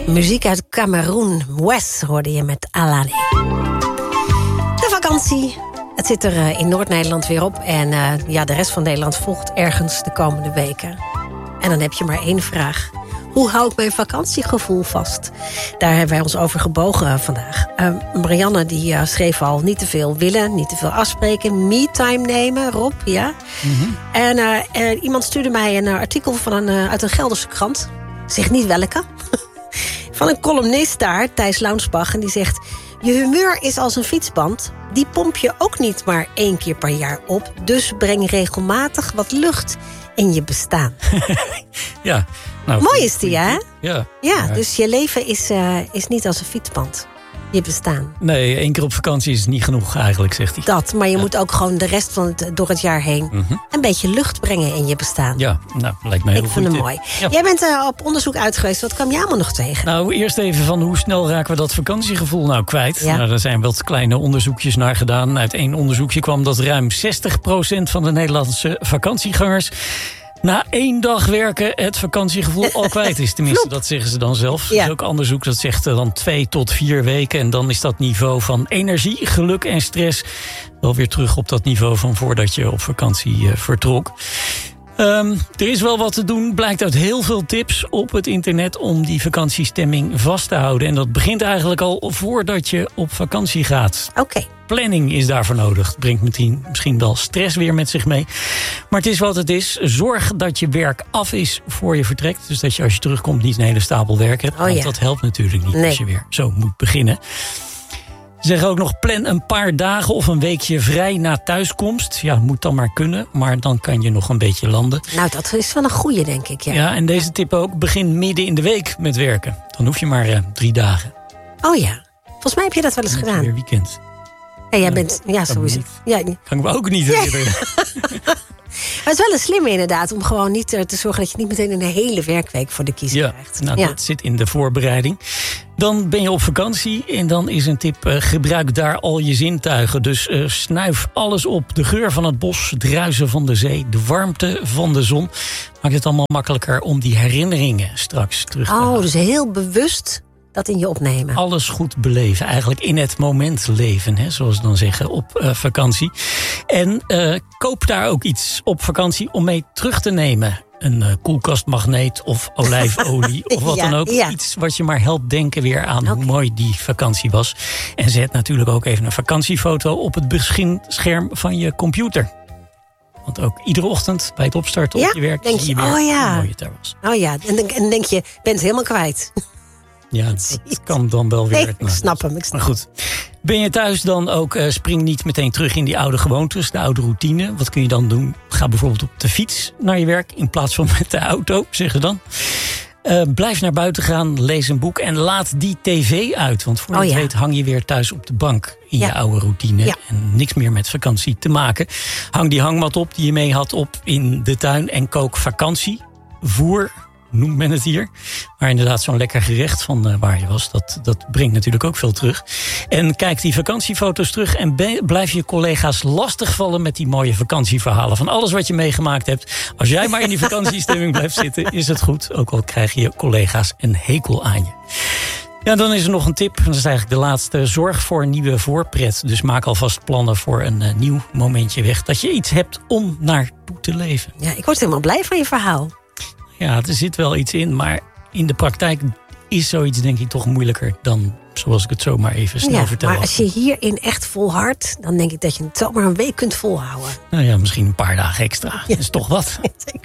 Muziek uit Cameroen. West hoorde je met Alani. De vakantie. Het zit er in Noord-Nederland weer op. En de rest van Nederland volgt ergens de komende weken. En dan heb je maar één vraag. Hoe hou ik mijn vakantiegevoel vast? Daar hebben wij ons over gebogen vandaag. Marianne die schreef al niet te veel willen, niet te veel afspreken. Me-time nemen, Rob, ja. Mm-hmm. En iemand stuurde mij een artikel uit een Gelderse krant. Zeg niet welke. Van een columnist daar, Thijs Launsbach. En die zegt: je humeur is als een fietsband. Die pomp je ook niet maar 1 keer per jaar op. Dus breng regelmatig wat lucht in je bestaan. Ja. Nou, mooi is die, hè? Ja. Dus je leven is niet als een fietsband. Je bestaan. Nee, 1 keer op vakantie is niet genoeg eigenlijk, zegt hij. Dat, maar je moet ook gewoon de rest van door het jaar heen een beetje lucht brengen in je bestaan. Ja, nou, lijkt me heel goed. Ik vind hem mooi. Ja. Jij bent op onderzoek uit geweest. Wat kwam je allemaal nog tegen? Nou, eerst even van hoe snel raken we dat vakantiegevoel nou kwijt? Ja. Nou, daar zijn wat kleine onderzoekjes naar gedaan. Uit 1 onderzoekje kwam dat ruim 60% van de Nederlandse vakantiegangers na 1 dag werken het vakantiegevoel al kwijt is. Tenminste, dat zeggen ze dan zelf. Er is ook onderzoek dat zegt dan 2 tot 4 weken. En dan is dat niveau van energie, geluk en stress wel weer terug op dat niveau van voordat je op vakantie vertrok. Er is wel wat te doen, blijkt uit heel veel tips op het internet om die vakantiestemming vast te houden. En dat begint eigenlijk al voordat je op vakantie gaat. Oké. Planning is daarvoor nodig. Het brengt misschien wel stress weer met zich mee. Maar het is wat het is. Zorg dat je werk af is voor je vertrekt. Dus dat je als je terugkomt niet een hele stapel werk hebt. Want dat helpt natuurlijk niet als je weer zo moet beginnen. Ze zeggen ook nog, plan een paar dagen of een weekje vrij na thuiskomst. Ja, moet dan maar kunnen, maar dan kan je nog een beetje landen. Nou, dat is wel een goeie, denk ik. Ja, en deze tip ook, begin midden in de week met werken. Dan hoef je maar 3 dagen. Oh ja, volgens mij heb je dat wel eens gedaan. Weer weekend. En jij bent, zo is het. Ja. Kan ik me ook niet herinneren. Maar het is wel een slimme inderdaad, om gewoon niet te zorgen dat je niet meteen een hele werkweek voor de kiezer krijgt. Nou, dat zit in de voorbereiding. Dan ben je op vakantie en dan is een tip: gebruik daar al je zintuigen. Dus snuif alles op. De geur van het bos, het ruisen van de zee, de warmte van de zon. Maakt het allemaal makkelijker om die herinneringen straks terug te halen. Dus heel bewust dat in je opnemen. Alles goed beleven, eigenlijk in het moment leven, hè, zoals ze dan zeggen, op vakantie. En koop daar ook iets op vakantie om mee terug te nemen. Een koelkastmagneet of olijfolie of wat dan ook. Ja. Iets wat je maar helpt denken weer aan hoe mooi die vakantie was. En zet natuurlijk ook even een vakantiefoto op het beginscherm van je computer. Want ook iedere ochtend bij het opstarten op je werk zie je weer hoe mooi het daar was. Oh ja, en denk je, bent helemaal kwijt. Ja, dat kan dan wel weer. Ik snap hem. Maar goed, ben je thuis dan ook, spring niet meteen terug in die oude gewoontes, de oude routine. Wat kun je dan doen? Ga bijvoorbeeld op de fiets naar je werk in plaats van met de auto, zeggen ze dan. Blijf naar buiten gaan, lees een boek en laat die tv uit. Want voor je het weet hang je weer thuis op de bank in je oude routine. Ja. En niks meer met vakantie te maken. Hang die hangmat op die je mee had op in de tuin en kook vakantievoer, noemt men het hier. Maar inderdaad, zo'n lekker gerecht van waar je was, dat brengt natuurlijk ook veel terug. En kijk die vakantiefoto's terug en blijf je collega's lastigvallen met die mooie vakantieverhalen van alles wat je meegemaakt hebt. Als jij maar in die vakantiestemming blijft zitten, is het goed. Ook al krijgen je collega's een hekel aan je. Ja, dan is er nog een tip. Dat is eigenlijk de laatste. Zorg voor een nieuwe voorpret. Dus maak alvast plannen voor een nieuw momentje weg. Dat je iets hebt om naartoe te leven. Ja, ik word helemaal blij van je verhaal. Ja, er zit wel iets in, maar in de praktijk is zoiets denk ik toch moeilijker dan zoals ik het zomaar even snel vertel. Maar als je hierin echt volhardt, dan denk ik dat je het zomaar een week kunt volhouden. Nou ja, misschien een paar dagen extra. Dat is toch wat.